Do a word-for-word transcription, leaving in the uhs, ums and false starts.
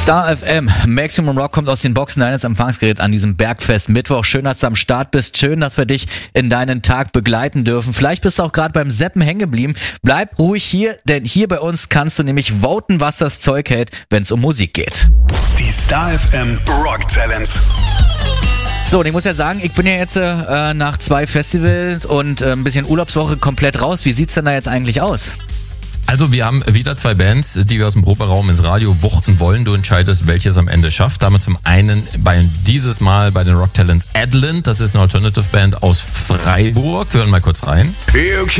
Star F M, Maximum Rock kommt aus den Boxen deines Empfangsgeräts an diesem Bergfest Mittwoch. Schön, dass du am Start bist. Schön, dass wir dich in deinen Tag begleiten dürfen. Vielleicht bist du auch gerade beim Seppen hängen geblieben. Bleib ruhig hier, denn hier bei uns kannst du nämlich voten, was das Zeug hält, wenn es um Musik geht. Die Star F M Rock Talents. So, und ich muss ja sagen, ich bin ja jetzt äh, nach zwei Festivals und äh, ein bisschen Urlaubswoche komplett raus. Wie sieht's denn da jetzt eigentlich aus? Also wir haben wieder zwei Bands, die wir aus dem Proberaum ins Radio wuchten wollen. Du entscheidest, welches am Ende schafft. Damit zum einen bei dieses Mal bei den Rock Talents Adland. Das ist eine Alternative Band aus Freiburg. Wir hören mal kurz rein.